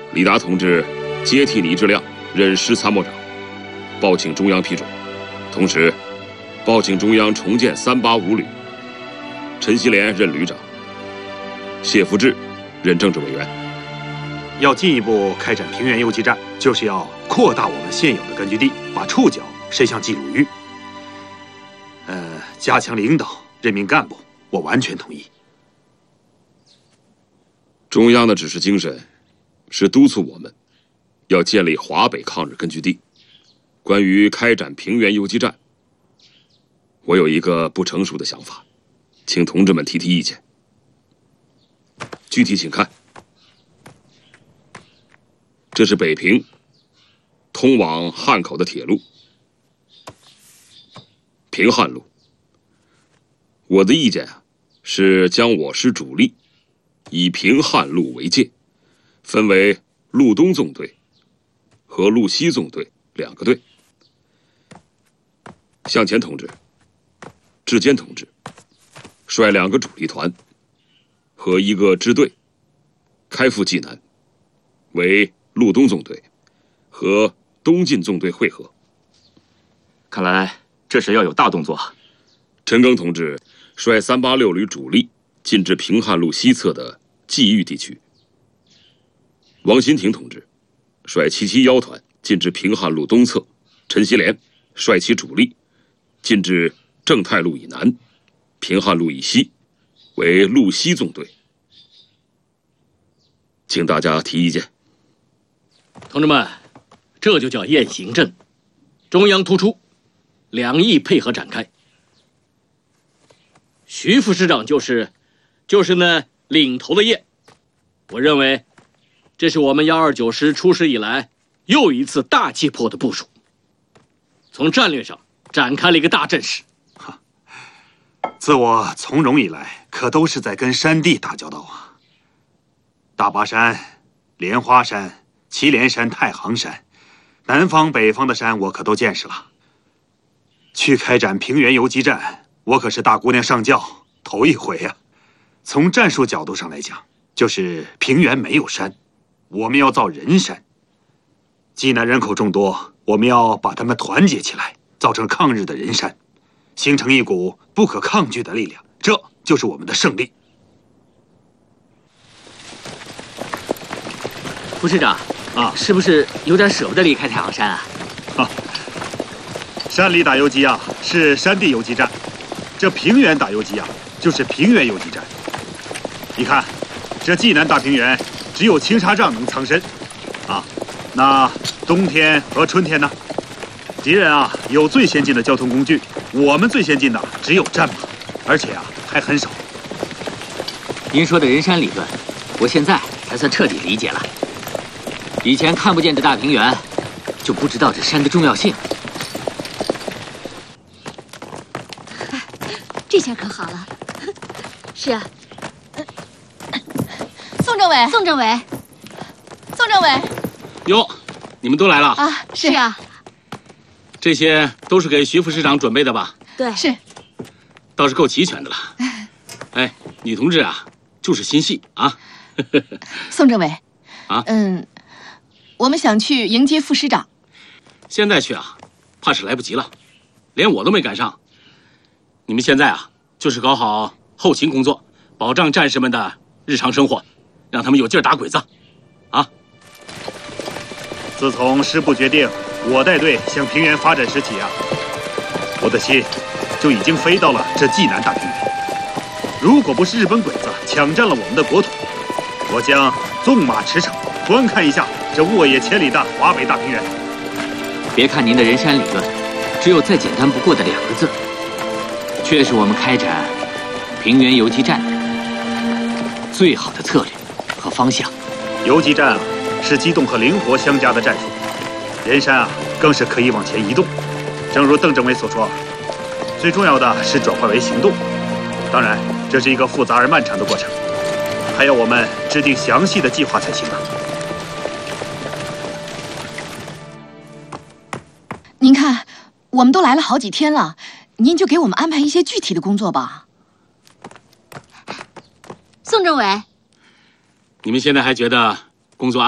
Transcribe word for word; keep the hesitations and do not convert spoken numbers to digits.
李达同志接替倪志亮任师参谋长，报请中央批准。同时，报请中央重建三八五旅，陈锡联任旅长，谢福志任政治委员。 要进一步开展平原游击战，就是要扩大我们现有的根据地，把触角伸向冀鲁豫。呃，加强领导、任命干部，我完全同意。 中央的指示精神是督促我们要建立华北抗日根据地。关于开展平原游击战，我有一个不成熟的想法，请同志们提提意见。具体请看，这是北平通往汉口的铁路，平汉路。我的意见啊，是将我师主力以平汉路为界，分为路东纵队和路西纵队两个队。向前同志、志坚同志率两个主力团和一个支队开赴济南，为路东纵队和东进纵队会合。 看来这是要有大动作。 陈赓同志率三八六旅主力进至平汉路西侧的冀豫地区。王新亭同志率七七一团进至平汉路东侧，陈锡联率其主力进至正太路以南，平汉路以西，为路西纵队。请大家提意见。 同志们，这就叫雁行阵，中央突出，两翼配合展开。徐副师长就是就是那领头的雁，我认为这是我们幺二九师出师以来又一次大气魄的部署，从战略上展开了一个大阵势。 自我从容以来，可都是在跟山地打交道啊。大巴山、莲花山、祁连山、太行山，南方北方的山我可都见识了。去开展平原游击战，我可是大姑娘上轿头一回呀、啊。从战术角度上来讲，就是平原没有山，我们要造人山。济南人口众多，我们要把他们团结起来，造成抗日的人山，形成一股不可抗拒的力量，这就是我们的胜利。 副师长啊，是不是有点舍不得离开太行山啊？ 啊，山里打游击啊，是山地游击战；这平原打游击啊，就是平原游击战。你看，这济南大平原只有青纱帐能藏身，啊，那冬天和春天呢？敌人啊有最先进的交通工具，我们最先进的只有战马，而且啊还很少。 您说的人山理论，我现在才算彻底理解了。以前看不见这大平原，就不知道这山的重要性。 这下可好了。是啊。 宋政委， 宋政委， 宋政委， 哟，你们都来了啊？ 是啊。 这些都是给徐副师长准备的吧？ 对， 是。 倒是够齐全的了。哎，女同志啊，就是心细啊。 宋政委， 啊， 嗯，我们想去迎接副师长。 现在去啊，怕是来不及了，连我都没赶上。你们现在啊，就是搞好后勤工作，保障战士们的日常生活，让他们有劲儿打鬼子，啊！ 自从师部决定我带队向平原发展时起啊，我的心就已经飞到了这济南大平原。如果不是日本鬼子抢占了我们的国土，我将纵马驰骋，观看一下这沃野千里的华北大平原。 别看您的人山理论，只有再简单不过的两个字，却是我们开展平原游击战最好的策略和方向。 游击战啊，是机动和灵活相加的战术，人山啊更是可以往前移动。正如邓政委所说，最重要的是转化为行动。当然，这是一个复杂而漫长的过程，还要我们制定详细的计划才行啊。 您看，我们都来了好几天了，您就给我们安排一些具体的工作吧。 宋政委， 你们现在还觉得工作